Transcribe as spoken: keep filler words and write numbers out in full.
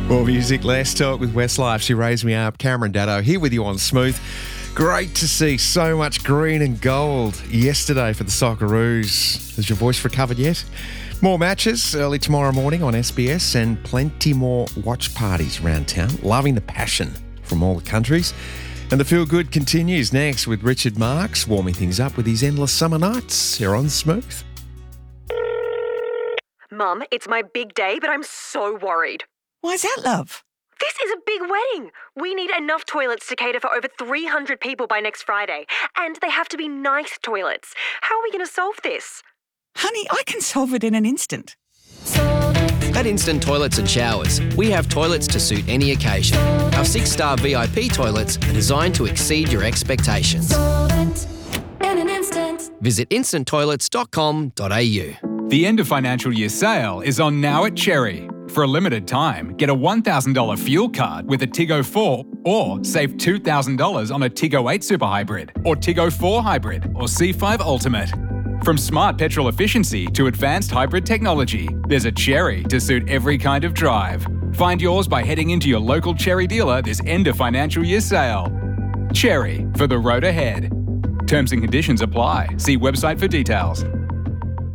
More music, less talk with Westlife. She raised me up. Cameron Daddo here with you on Smooth. Great to see so much green and gold yesterday for the Socceroos. Has your voice recovered yet? More matches early tomorrow morning on S B S and plenty more watch parties around town. Loving the passion from all the countries. And the feel good continues next with Richard Marks warming things up with his endless summer nights here on Smooth. Mum, it's my big day, but I'm so worried. Why's that, love? This is a big wedding. We need enough toilets to cater for over three hundred people by next Friday. And they have to be nice toilets. How are we going to solve this? Honey, I can solve it in an instant. At Instant Toilets and Showers, we have toilets to suit any occasion. Our six-star V I P toilets are designed to exceed your expectations. Visit instant toilets dot com dot a u. The end of financial year sale is on now at Cherry. For a limited time, get a one thousand dollars fuel card with a Tiggo four or save two thousand dollars on a Tiggo eight Super Hybrid or Tiggo four Hybrid or C five Ultimate. From smart petrol efficiency to advanced hybrid technology, there's a Cherry to suit every kind of drive. Find yours by heading into your local Cherry dealer this end of financial year sale. Cherry, for the road ahead. Terms and conditions apply. See website for details.